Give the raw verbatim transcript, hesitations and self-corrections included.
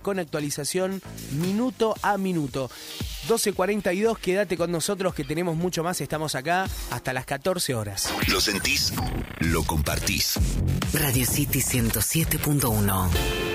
con actualización minuto a minuto. doce cuarenta y dos, quédate con nosotros que tenemos mucho más. Estamos acá hasta las catorce horas. Lo sentís, lo compartís. Radio City ciento siete punto uno.